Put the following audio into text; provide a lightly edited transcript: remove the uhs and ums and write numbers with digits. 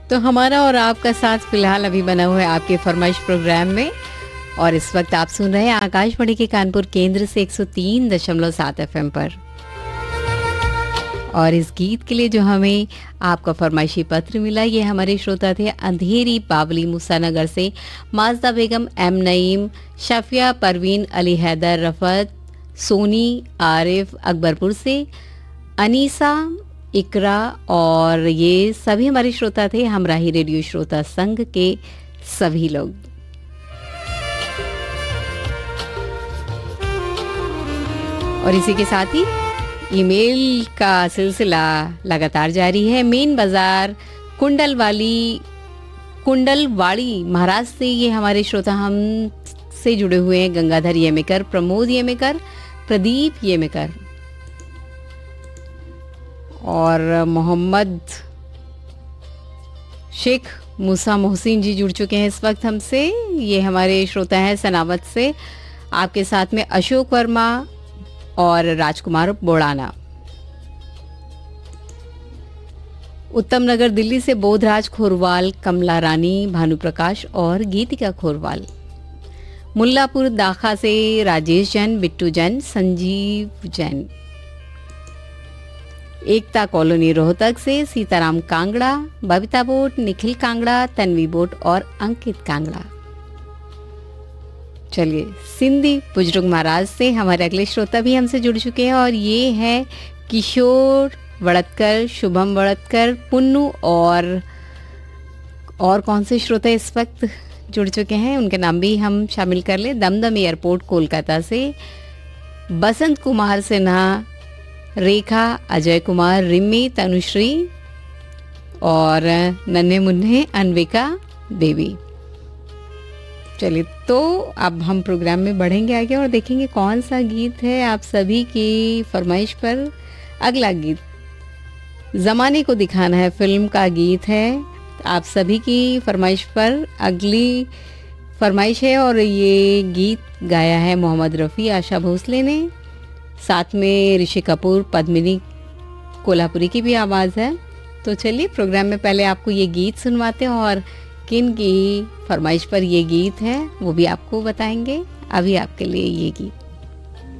तो हमारा और आपका साथ फिलहाल अभी बना हुआ है आपके फरमाइश प्रोग्राम में। और इस वक्त आप सुन रहे हैं आकाशवाणी के कानपुर केंद्र से 103.7 एफएम पर। और इस गीत के लिए जो हमें आपका फरमाइशी पत्र मिला, ये हमारे श्रोता थे अंधेरी बावली मूसानगर से माजदा बेगम, एम नईम, शफिया परवीन, अली हैदर, रफत, सोनी, आरिफ अकबरपुर से, अनीसा, इकरा, और ये सभी हमारे श्रोता थे हमराही रेडियो श्रोता संघ के सभी लोग। और इसी के साथ ही ईमेल का सिलसिला लगातार जारी है। मेन बाजार कुंडलवाड़ी महाराज से ये हमारे श्रोता हम से जुड़े हुए हैं। गंगाधर येमेकर, प्रमोद येमेकर, प्रदीप येमेकर और मोहम्मद शेख मूसा मोहसिन जी जुड़ चुके हैं इस वक्त हमसे। ये हमारे श्रोता हैं सनावत से। आपके साथ में अशोक वर्मा और राजकुमार बोड़ाना। उत्तम नगर दिल्ली से बोधराज खोरवाल, कमला रानी, भानुप्रकाश और गीतिका खोरवाल। मुल्लापुर दाखा से राजेश जैन, बिट्टू जैन, संजीव जैन। एकता कॉलोनी रोहतक से सीताराम कांगड़ा, बबीता बोट, निखिल कांगड़ा, तन्वी बोट और अंकित कांगड़ा। चलिए, सिंधी बुजुर्ग महाराज से हमारे अगले श्रोता भी हमसे जुड़ चुके हैं और ये है किशोर वड़तकर, शुभम वड़तकर, पुन्नू और कौन से श्रोता इस वक्त जुड़ चुके हैं, उनके नाम भी हम शामिल कर ले। दमदम एयरपोर्ट कोलकाता से बसंत कुमार सिन्हा, रेखा, अजय कुमार, रिमी, तनुश्री और नन्हे मुन्ने अनविका देवी। चलिए, तो अब हम प्रोग्राम में बढ़ेंगे आगे और देखेंगे कौन सा गीत है आप सभी की फरमाइश पर। अगला गीत ज़माने को दिखाना है फिल्म का गीत है। आप सभी की फरमाइश पर अगली फरमाइश है और ये गीत गाया है मोहम्मद रफ़ी, आशा भोसले ने, साथ में ऋषि कपूर, पद्मिनी कोल्हापुरी की भी आवाज़ है। तो चलिए, प्रोग्राम में पहले आपको ये गीत सुनवाते हैं और किन की फरमाइश पर ये गीत है वो भी आपको बताएंगे। अभी आपके लिए ये गीत।